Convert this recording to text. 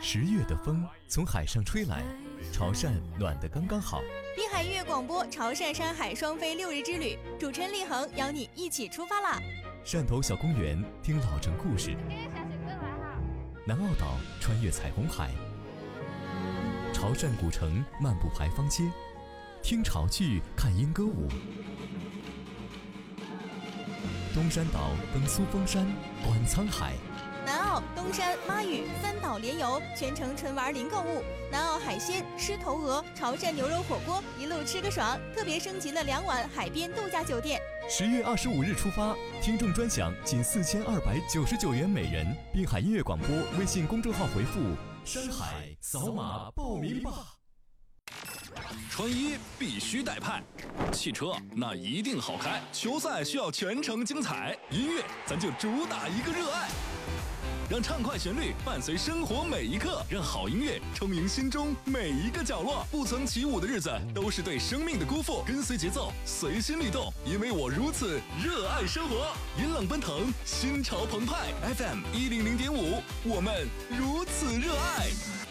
10月的风从海上吹来，潮汕暖得刚刚好。 滨海音乐广播潮汕山海双飞6日之旅，主持人立恒邀你一起出发啦！ 汕头小公园听老城故事，南澳岛穿越彩虹海，潮汕古城漫步牌坊街，听潮剧看莺歌舞。东山岛登苏峰山，观沧海。 南澳、东山、妈屿3岛联游，全程纯玩零购物。南澳海鲜、狮头鹅、潮汕牛肉火锅，一路吃个爽。特别升级了2晚海边度假酒店。 10月25日出发，听众专享仅4299元每人。滨海音乐广播微信公众号回复“山海”扫码报名吧。 穿衣必须带派，汽车那一定好开，球赛需要全程精彩，音乐咱就主打一个热爱。让畅快旋律伴随生活每一刻，让好音乐充盈心中每一个角落。不曾起舞的日子都是对生命的辜负，跟随节奏，随心律动，因为我如此热爱生活。音浪奔腾，心潮澎湃， FM100.5，我们如此热爱。